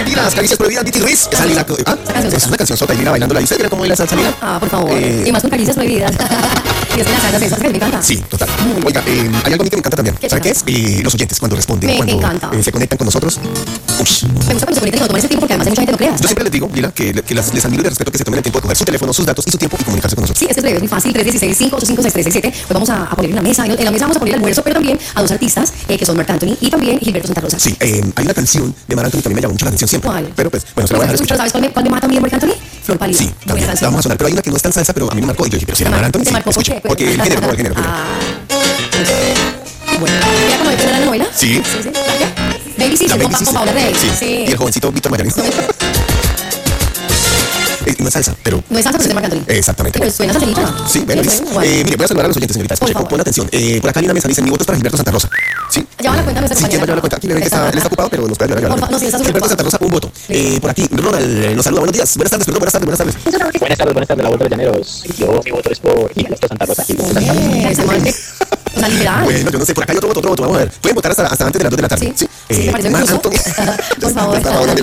y las caricias prohibidas, Titi Ruiz. Esa Lila. Es una canción sota y Lila bailando la dice. ¿Cómo baila salsa, Lila? Por favor. Y más con caricias prohibidas. Y es que las salsas esas que me encantan. Sí, total. Oiga, hay algo a mí que me encanta también. ¿Sabe qué es? Los oyentes cuando responden, cuando se conectan con nosotros. Me gusta cuando se conectan y cuando toman ese tiempo porque además hay mucha gente, no creas. Yo siempre les digo, Lila, que les admiro y les respeto que se tomen el tiempo de coger su teléfono, sus datos y su tiempo y comunicarse con nosotros. Sí, es breve, es muy fácil. 316-585-6367. Pues vamos a poner en la mesa. En la mesa vamos a poner el almuerzo, pero también a dos artistas que son Marc Anthony y también Gilberto Santa Rosa. Sí, hay una canción de Marc Anthony que a mí me llama mucho la atención siempre. ¿Cuál? Pero pues, bueno, se la voy a dejar escuchar. ¿Sabes cuál me mata también Marc Anthony? Flor Pálida. Sí, también la vamos a sonar. Pero hay una que no es tan salsa, pero a mí me marcó. Y yo dije, pero si era Marc Anthony, sí, escucha. Porque el género. Bueno, ¿ya como de la novela? Sí. Baby Sister, con Paula Rey. Sí. Y el jovencito Víctor Mayarín. No es salsa, pero... No es salsa, pero es de Marc Anthony. Exactamente. Pues suena salsita. Sí, bueno, mire, voy a saludar a los oyentes, señorita. Escuche, pon atención. Por acá Lina Mesa dice, mi voto es para Gilberto Santa Rosa. ¿Sí? Lleva la cuenta nuestra compañera. Sí, ¿quién va a llevar la cuenta? Aquí le ven que él está ocupado, pero nos puede ayudar. No, sí, está Gilberto Santa Rosa, un voto. Por aquí, Ronald nos saluda. Buenos días. Buenas tardes, perdón, buenas tardes. Buenas tardes, la Vuelta de Llaneros. Yo, mi voto es por Gilberto Santa Rosa. Bueno, yo no sé, por acá hay otro voto. Vamos a ver. Pueden votar hasta antes de las 2 de la tarde. Sí, me parece Marc Anthony. Por favor.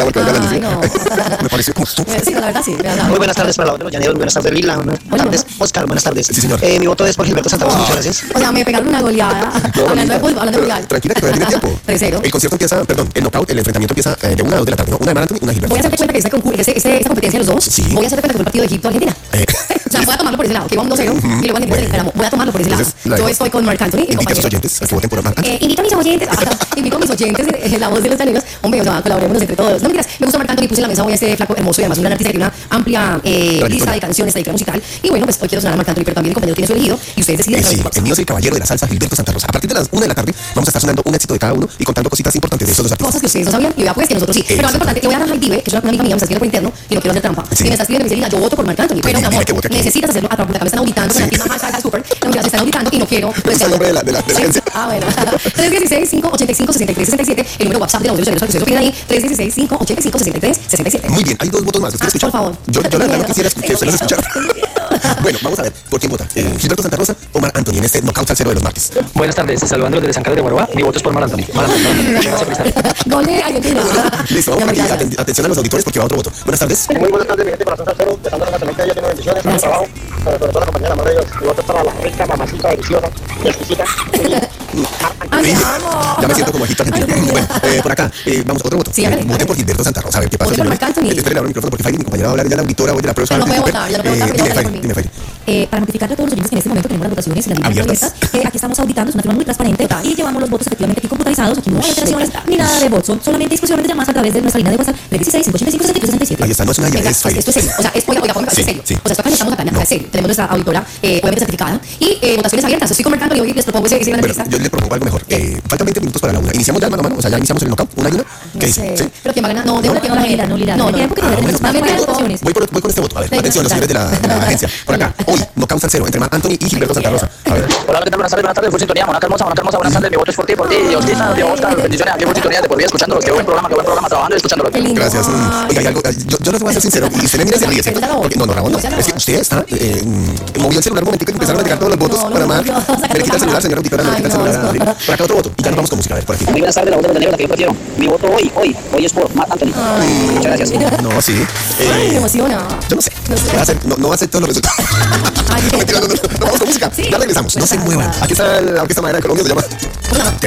Me pareció como... Sí, la verdad sí. Muy buenas tardes para la Vuelta de los Llaneros. Buenas tardes, Lila. Buenas tardes, Oscar. Buenas tardes. Sí, señor. Mi voto es por Gilberto Santa Rosa. Muchas gracias. O sea, me pegaron una goleada. Hablando de fútbol, hablando de fútbol. Tranquila, que todavía tiene tiempo. 3-0. El concierto empieza, el knockout, el enfrentamiento empieza de 1 a 2 de la tarde, ¿no? Una de Marc Anthony y una de Gilberto. Voy a hacerte cuenta que esta competencia de los dos, Sí. voy a hacerte cuenta que fue el partido de Egipto-Argentina. O sea, voy a tomarlo por ese lado, que iba 1-0 y luego voy a tomarlo por ese lado. Yo estoy con Marc Anthony. Invita a sus oyentes a que voten por Marc Anthony. Invito a mis oyentes, la voz de los llaneros. Hombre, o sea, colaboremos entre todos. No mentiras, me gusta Marc Anthony, puse en la mesa hoy a este flaco hermoso y además un gran artista que tiene una amplia lista de canciones, trayectoria musical. Y bueno, pues hoy quiero sonar a Marc Anthony, pero también el compañero tiene su elegido y ustedes deciden. Sí, el mío es el caballero de la salsa, Gilberto Santa Rosa. A partir de las 1 de la tarde vamos a estar sonando un éxito de cada uno y contando cositas importantes de esos dos artistas. Cosas que ustedes no sabían y vea pues que nosotros sí. Pero algo importante, le voy a dar a Jaime, que es una amiga mía, me está escribiendo por interno y no quiero hacer trampa. Sí. Y me está escribiendo y me dice, yo voto por Marc Anthony, pero mi amor, necesitas hacerlo a través de acá me están auditando con la firma más alta super. No, mira, se están auditando y no quiero. ¿Cuál es el nombre de la agencia? Bueno. 316-585-6367, el número WhatsApp de la voz de los llaneros para que ustedes lo piden ahí. 316-585-6367. Muy bien, hay dos votos más. ¿Los quieres escuchar? Por favor. Yo la verdad no quisiera que ustedes escucharan. Bueno, vamos a ver, ¿por quién vota? ¿¿Gilberto Santa Rosa o Marc Anthony en este knockout salsero de los martes? Buenas tardes, saludándolos desde San Carlos de Guaroa. Mi voto es por Marc Anthony. Gol de Argentina. Listo, vamos aquí. Atención a los auditores porque va otro voto. Buenas tardes. Muy buenas tardes, mi gente, corazón salsero, empezando la excelente día, lleno de bendiciones, buen trabajo, sobre todo la compañera Mar de Dios, mi voto es para la rica, mamacita, deliciosa, exquisita. Ya me siento como Egipto Argentina. Bueno, por acá, vamos, otro voto. Sí, hágale. Voten por Gilberto Santa Rosa. A ver qué pasa. Voten por Marc Anthony. Esperen el micrófono porque Fayli, mi compañera, va a hablar ya la auditora hoy de la prueba. No puede votar, ya no puede votar. Dime, Fayli. Para notificarle a todos los oyentes que en este momento tenemos las votaciones y las líneas Abiertas. abiertas, aquí estamos auditando, es una firma muy transparente y llevamos los votos efectivamente aquí computarizados, aquí no hay alteraciones ni nada de votos, son solamente discusiones de llamadas a través de nuestra línea de WhatsApp 316-585-6367. Ahí está, no es una idea, es Fayli. Esto es serio, o sea, oiga, Sí, es serio. sí. O sea, esto acá estamos acá, es serio. Tenemos nuestra auditora, obviamente certificada, y votaciones abiertas. Estoy conversando y hoy les propongo ese gran Bueno, lista. yo le propongo algo mejor. Faltan 20 minutos para la una. Iniciamos ya mano a mano, o sea, ya iniciamos el knockout, una y una. ¿Qué dice? ¿Sí? Pero ¿quién va a ganar? No, de una que no la Lila, no. Tiempo que tenemos votaciones. Voy con este voto. A ver, atención, los señores de la agencia. Por acá, hoy, knockout salsero entre Marc Anthony y Gilberto Santa Rosa. A ver. Hola, ¿qué tal? Buenas tardes, fue sintonía, Monaca hermosa, buenas tardes, mi voto es por ti, Dios Cristian, Dios Oscar, bendiciones, aquí fue sintonía, de por vida escuchándolo, qué buen programa, trabajando y escuchándolo. Gracias. Oiga, hay algo, yo les voy a ser sincero, y usted me mira y se ríe, ¿cierto? Porque, no, Ramón, no. Es que usted está, movió el celular un momentico y empezaron a llegar todos los votos para Marc. Me le quita el celular, señora auditora, me le quita el celular. Por acá otro voto, y ya nos vamos con música, a ver, por aquí. Muy buenas tardes, la voz de los llaneros, la que yo prefiero. Mi voto hoy es por Marc Anthony. Muchas gracias. No, sí. Ay, me emociona. Yo no sé. No va a ser todos los resultados. No, mentira, no, vamos con música. Ya regresamos. No se muevan. Aquí está la orquesta madera de Colombia, se llama